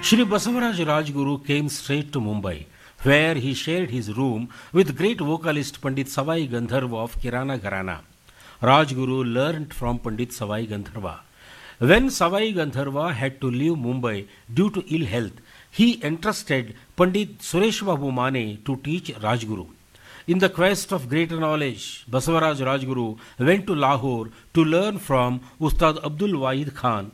Shri Basavaraj Rajguru came straight to Mumbai, where he shared his room with great vocalist Pandit Savai Gandharva of Kirana Gharana. Rajguru learnt from Pandit Savai Gandharva. When Savai Gandharva had to leave Mumbai due to ill health, he entrusted Pandit Suresh Babu Mane to teach Rajguru. In the quest of greater knowledge, Basavaraj Rajguru went to Lahore to learn from Ustad Abdul Wahid Khan,